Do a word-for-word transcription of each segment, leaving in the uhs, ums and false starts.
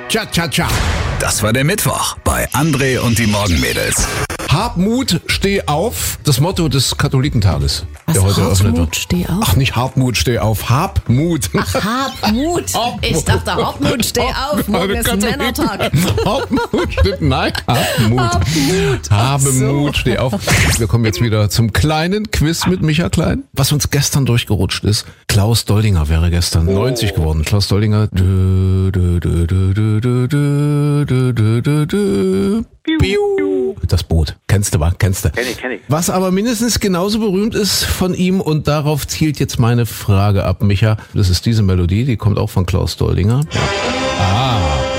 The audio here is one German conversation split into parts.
Cha-cha-cha. Das war der Mittwoch bei André und die Morgenmädels. Hab Mut, steh auf. Das Motto des Katholikentages, Was, der heute eröffnet wird. Hartmut, steh auf? Ach, nicht Hartmut, steh auf. Hab Mut. Ach, hab Mut. Ich dachte, Hartmut, steh auf. Morgen ist ein Männertag. Hartmut, stimmt. Nein, hab Mut. Hab Mut. Ach Habe so. Mut, steh auf. Wir kommen jetzt wieder zum kleinen Quiz mit Micha Klein. Was uns gestern durchgerutscht ist. Klaus Doldinger wäre gestern neunzig geworden. Klaus Doldinger. Dö, dö, dö, dö, dö, dö, dö, dö, dö, dö. Piu. Das Boot. Kennst du, wa? Kennst du? Kenn ich, kenn ich. Was aber mindestens genauso berühmt ist von ihm, und darauf zielt jetzt meine Frage ab, Micha. Das ist diese Melodie, die kommt auch von Klaus Doldinger. Ah.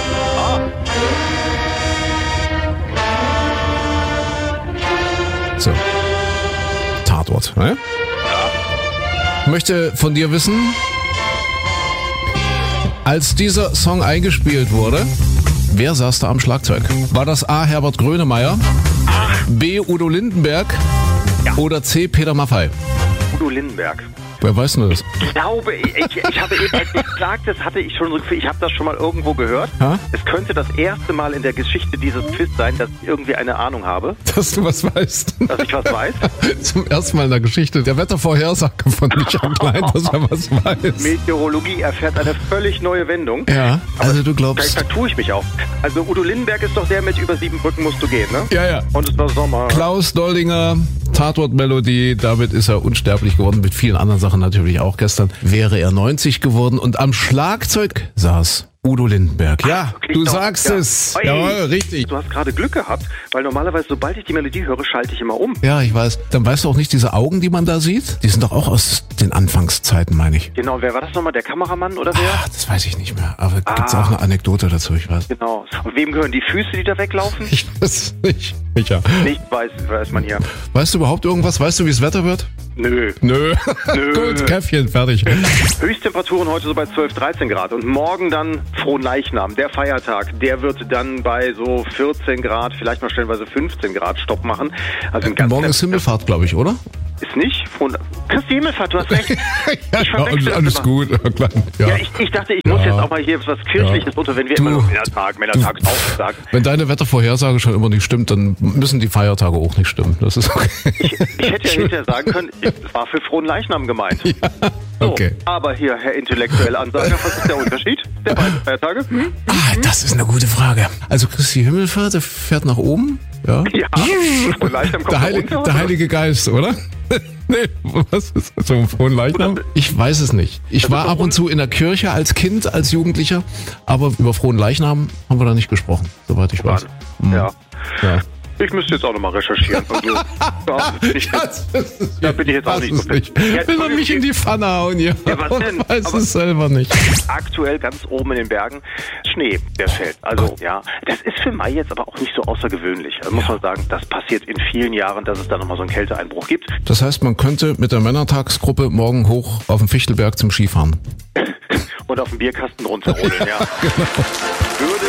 So. Tatort, ne? Ich möchte von dir wissen, als dieser Song eingespielt wurde, wer saß da am Schlagzeug? War das A. Herbert Grönemeyer, B. Udo Lindenberg Ja. oder C. Peter Maffay? Udo Lindenberg. Wer weiß nur das? Ich glaube, ich, ich, ich habe eben, als ich gesagt, das hatte ich schon so gefühlt, ich habe das schon mal irgendwo gehört. Ha? Es könnte das erste Mal in der Geschichte dieses Quiz sein, dass ich irgendwie eine Ahnung habe, Dass du was weißt. dass ich was weiß. Zum ersten Mal in der Geschichte der Wettervorhersage von Micha Klein, dass er was weiß. Meteorologie erfährt eine völlig neue Wendung. Ja, also du Vielleicht glaubst... vertue ich mich auch. Also Udo Lindenberg ist doch der mit über sieben Brücken musst du gehen, ne? Ja, ja. Und es war Sommer. Klaus Doldinger, Tatort-Melodie, damit ist er unsterblich geworden, mit vielen anderen Sachen natürlich auch. Gestern wäre er neunzig geworden und am Schlagzeug saß Udo Lindenberg. Ja, wirklich du doch? sagst Ja. es. Oi. Jawohl, richtig. Du hast gerade Glück gehabt, weil normalerweise, sobald ich die Melodie höre, schalte ich immer um. Ja, ich weiß. Dann weißt du auch nicht, diese Augen, die man da sieht, die sind doch auch aus den Anfangszeiten, meine ich. Genau, wer war das nochmal? Der Kameramann oder wer? Ach, das weiß ich nicht mehr. Aber gibt's Ah. auch eine Anekdote dazu, ich weiß. Genau. Und wem gehören die Füße, die da weglaufen? Ich weiß es nicht. Micha. Nicht weiß, weiß man hier. Weißt du überhaupt irgendwas? Weißt du, wie es Wetter wird? Nö. Nö. Nö. Gut, Käffchen, fertig. Höchsttemperaturen heute so bei zwölf, dreizehn Grad und morgen dann Fronleichnam, der Feiertag, der wird dann bei so vierzehn Grad, vielleicht mal stellenweise fünfzehn Grad Stopp machen. Also ein ganz Morgen ist Himmelfahrt, glaube ich, oder? Ist nicht? Fron Christi Himmelfahrt, du hast recht. ja, Ich verwechsel das alles immer. gut. Ja, klar. Ja. Ja, ich, ich dachte, ich muss Ja. jetzt auch mal hier was Kirchliches unter, wenn wir Du- immer noch Männertag, Männertag auch sagen. Wenn deine Wettervorhersage schon immer nicht stimmt, dann müssen die Feiertage auch nicht stimmen. Das ist okay. Ich, ich hätte ja hinterher sagen können, es war für Fronleichnam gemeint. So, okay. aber hier, Herr intellektuelle Ansager, was ist der Unterschied der beiden Feiertage? Hm? Ah, das ist eine gute Frage. Also Christi Himmelfahrt, der fährt nach oben. Ja. Ja, Fronleichnam kommt Der, da Heilige, runter, der oder? Heilige Geist, oder? Nee, was ist das? So ein frohen Leichnam? Ich weiß es nicht. Ich Das war ist doch ab und zu in der Kirche als Kind, als Jugendlicher, aber über frohen Leichnam haben wir da nicht gesprochen, soweit ich weiß. Mhm. Ja. Ja. Ich müsste jetzt auch nochmal recherchieren. Also, da, bin ich jetzt, da bin ich jetzt auch weiß nicht es so fit. nicht. Ja, Will er mich in die Pfanne hauen hier? Ja, was denn? Weiß Aber- es selber nicht. Aktuell ganz oben in den Bergen Schnee, der fällt. Also ja, das ist für Mai jetzt aber auch nicht so außergewöhnlich. Also muss man sagen, das passiert in vielen Jahren, dass es da nochmal so einen Kälteeinbruch gibt. Das heißt, man könnte mit der Männertagsgruppe morgen hoch auf den Fichtelberg zum Skifahren. Und auf dem Bierkasten runterrodeln, ja. Würde